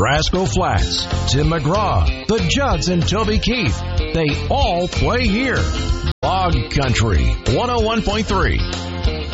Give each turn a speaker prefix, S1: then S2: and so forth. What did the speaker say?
S1: Rascal Flats, Tim McGraw, the Judds and Toby Keith. They all play here. Log Country 101.3.